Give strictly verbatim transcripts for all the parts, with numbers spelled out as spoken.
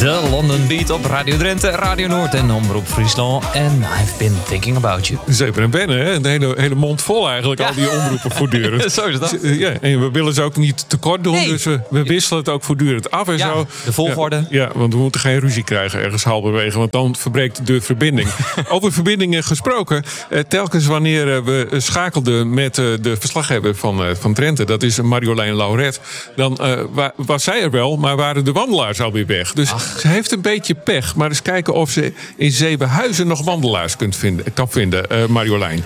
De London Beat op Radio Drenthe, Radio Noord en Omroep Friesland. En I've been thinking about you. Zeker en Bennen, hè? Een hele, hele mond vol eigenlijk, ja. Al die omroepen voortdurend. Zo is dat. Ja, en we willen ze ook niet tekort doen, nee. Dus we, we wisselen het ook voortdurend af en ja, zo. De volgorde. Ja, ja, want we moeten geen ruzie krijgen ergens halverwege, want dan verbreekt de verbinding. Over verbindingen gesproken, eh, telkens wanneer eh, we schakelden met eh, de verslaggever van, eh, van Drenthe, dat is Marjolein Lauret, dan uh, wa- was zij er wel, maar waren de wandelaars alweer weg. Dus Ach. Ze heeft een beetje pech, maar eens kijken of ze in Zevenhuizen nog wandelaars kunt vinden, kan vinden, uh, Marjolein.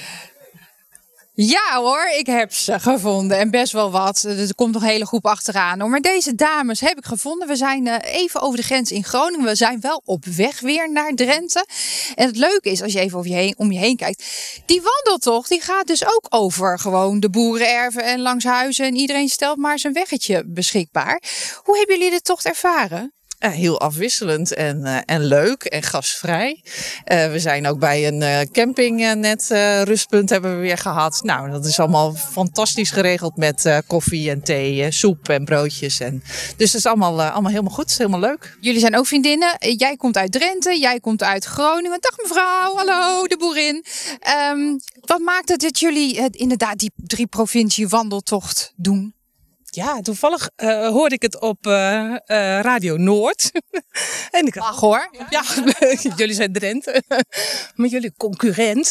Ja hoor, ik heb ze gevonden en best wel wat. Er komt nog een hele groep achteraan. Maar deze dames heb ik gevonden. We zijn even over de grens in Groningen. We zijn wel op weg weer naar Drenthe. En het leuke is, als je even over je heen, om je heen kijkt. Die wandeltocht die gaat dus ook over gewoon de boerenerven en langs huizen. En iedereen stelt maar zijn weggetje beschikbaar. Hoe hebben jullie de tocht ervaren? Uh, heel afwisselend en, uh, en leuk en gastvrij. Uh, we zijn ook bij een uh, camping uh, net uh, rustpunt hebben we weer gehad. Nou, dat is allemaal fantastisch geregeld met uh, koffie en thee, uh, soep en broodjes. En, dus dat is allemaal, uh, allemaal helemaal goed, helemaal leuk. Jullie zijn ook vriendinnen. Jij komt uit Drenthe, jij komt uit Groningen. Dag mevrouw, hallo, de boerin. Um, wat maakt het dat jullie uh, inderdaad die drie provincie wandeltocht doen? Ja, toevallig uh, hoorde ik het op uh, uh, Radio Noord. En ik Ach hoor. Ja, jullie zijn Drenthe. Maar jullie concurrent.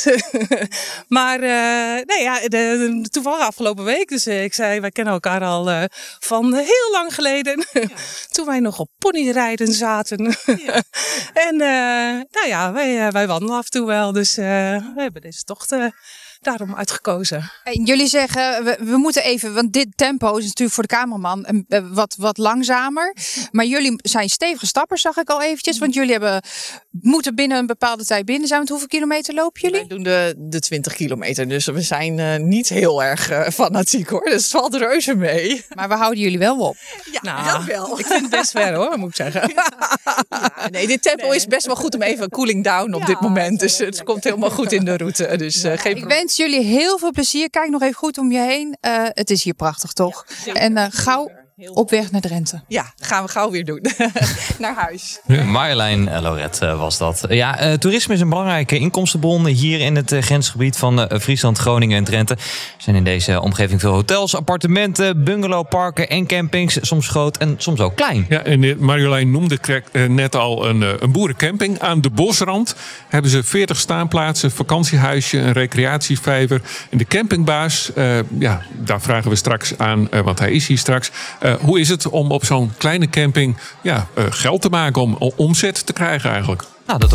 Maar uh, nou ja, de, de, toevallig afgelopen week. Dus uh, ik zei, wij kennen elkaar al uh, van heel lang geleden. Ja. Toen wij nog op ponyrijden zaten. Ja. En uh, nou ja, wij, uh, wij wandelen af en toe wel. Dus uh, we hebben deze tocht uh, daarom uitgekozen. En jullie zeggen, we, we moeten even, want dit tempo is natuurlijk voor de cameraman een, uh, wat, wat langzamer. Maar jullie zijn stevige stappers, zag ik al eventjes. Want jullie hebben, moeten binnen een bepaalde tijd binnen zijn. Want hoeveel kilometer lopen jullie? Wij doen de, de twintig kilometer, dus we zijn uh, niet heel erg uh, fanatiek hoor. Dus het valt reuze mee. Maar we houden jullie wel op. Ja, nou, dat wel. Ik vind het best ver hoor, moet ik zeggen. Ja, nee, dit tempo nee. is best wel goed om even cooling down op ja, dit moment. Dus het komt helemaal goed in de route. Dus, uh, geen ik wens jullie heel veel plezier. Kijk nog even goed om je heen. Uh, het is hier prachtig, toch? Ja, en uh, gauw op weg naar Drenthe. Ja, gaan we gauw weer doen. Naar huis. Ja. Marjolein Lauret was dat. Ja, uh, toerisme is een belangrijke inkomstenbron hier in het uh, grensgebied van uh, Friesland, Groningen en Drenthe. Er zijn in deze omgeving veel hotels, appartementen, bungalowparken en campings. Soms groot en soms ook klein. Ja, en Marjolein noemde net al een, een boerencamping. Aan de bosrand hebben ze veertig staanplaatsen, vakantiehuisje, een recreatievijver. En de campingbaas, uh, ja, daar vragen we straks aan, uh, want hij is hier straks. Uh, hoe is het om op zo'n kleine camping ja, uh, geld te maken, om omzet te krijgen eigenlijk? Nou, dat